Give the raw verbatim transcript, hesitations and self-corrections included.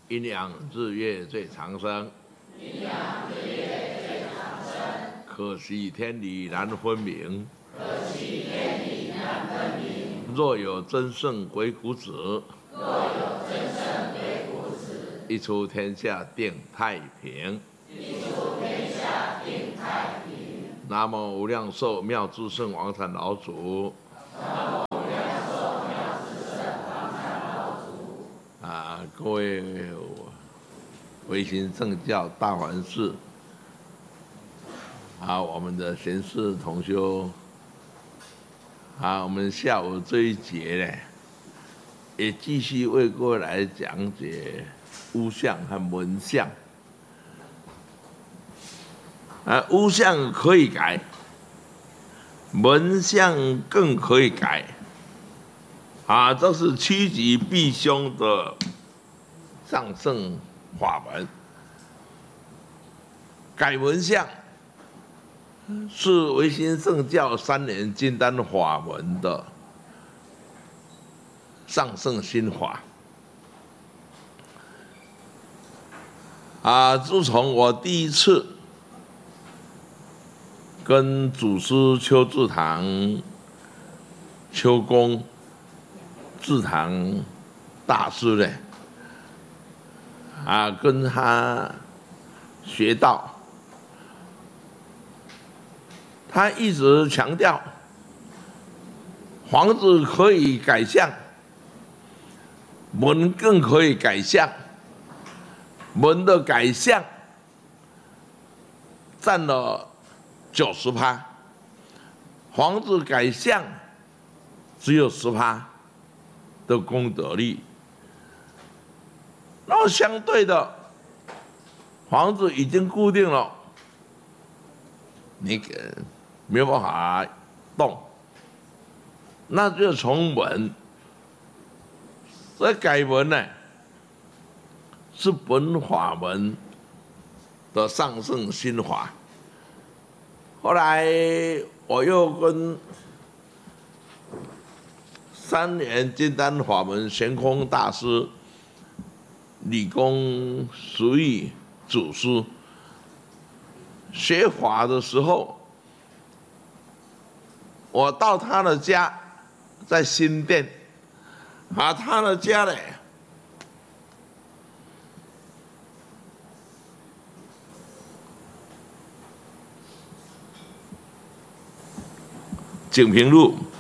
阴阳日月最长生， 阴阳日月最长生。 可惜天理难分明， 可惜天理难分明。 若有真圣鬼谷子， 若有真圣鬼谷子， 一出天下定太平。 一出天下定太平。 南无无量寿妙智圣王禅老祖。 南无无量寿妙智圣王禅老祖。 啊，各位维新正教大梵寺，啊，我们的贤士同修，啊，我们下午这一节呢，也继续为各位来讲解巫相和文相。啊，巫相可以改，文相更可以改。啊，这是趋吉避凶的上乘法门。改文相是维新圣教三年金丹法门的上乘心法。啊，自从我第一次跟祖师邱志堂、邱公、志堂大师呢，啊，跟他学道，他一直强调，房子可以改相，门更可以改相，门的改相占了九十趴，房子改相只有十趴的功德力。然后相对的，房子已经固定了，你没有办法动，那就从门。所以改门呢，是本法门的上乘心法。后来我又跟三年金丹法门玄空大师、理工实义祖师学法的时候，我到他的家，在新店，啊，他的家呢，景平路